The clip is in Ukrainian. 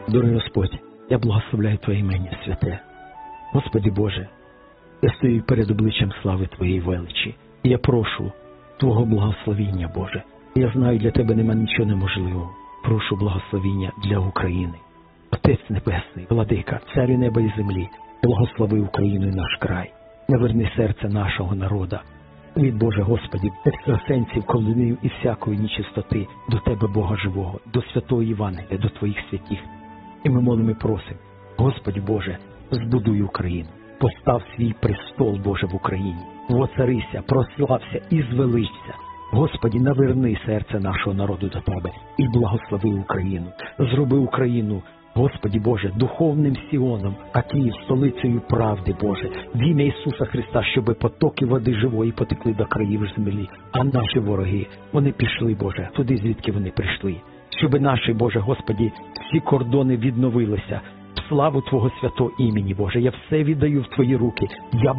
Дорогий Господь, я благословляю Твоє ім'я святе. Господи Боже, я стою перед обличчям слави Твоєї величі. І я прошу Твого благословіння, Боже. Я знаю, для Тебе нема нічого неможливого. Прошу благословіння для України. Отець Небесний, Владика, Царю неба і землі, благослови Україну і наш край. Наверни серце нашого народа. Від Боже, Господи, екстрасенсів, колдунів і всякої нечистоти до Тебе, Бога живого, до святого Євангелія, до Твоїх святих. І ми молимо і просимо, Господи Боже, збудуй Україну. Постав свій престол, Боже, в Україні. Воцарися, прослався і звеличся. Господи, наверни серце нашого народу до Тебе і благослови Україну. Зроби Україну, Господи Боже, духовним Сіоном, а Київ столицею правди, Боже. В ім'я Ісуса Христа, щоби потоки води живої потекли до країв землі. А наші вороги, вони пішли, Боже, туди, звідки вони прийшли. Щоби наші, Боже, Господи, всі кордони відновилися. В славу Твого святого імені, Боже, я все віддаю в Твої руки. Я